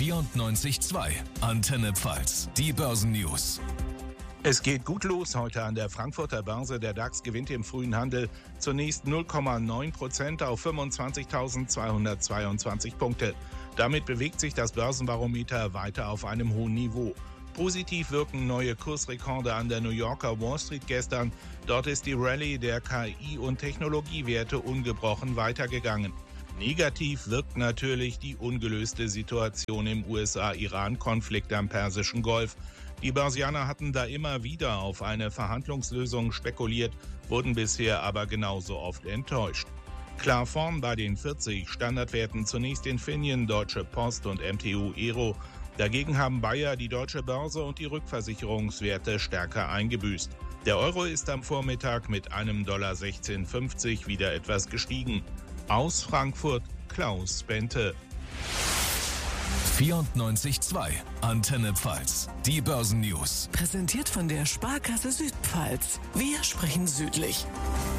94.2 Antenne Pfalz, die Börsennews. Es geht gut los heute an der Frankfurter Börse. Der DAX gewinnt im frühen Handel zunächst 0,9% auf 25.222 Punkte. Damit bewegt sich das Börsenbarometer weiter auf einem hohen Niveau. Positiv wirken neue Kursrekorde an der New Yorker Wall Street gestern. Dort ist die Rallye der KI- und Technologiewerte ungebrochen weitergegangen. Negativ wirkt natürlich die ungelöste Situation im USA-Iran-Konflikt am Persischen Golf. Die Börsianer hatten da immer wieder auf eine Verhandlungslösung spekuliert, wurden bisher aber genauso oft enttäuscht. Klar vorn bei den 40 Standardwerten zunächst Infineon, Deutsche Post und MTU Aero. Dagegen haben Bayer, die Deutsche Börse und die Rückversicherungswerte stärker eingebüßt. Der Euro ist am Vormittag mit einem $16,50 wieder etwas gestiegen. Aus Frankfurt, Klaus Bente. 94.2 Antenne Pfalz, die Börsennews. Präsentiert von der Sparkasse Südpfalz. Wir sprechen südlich.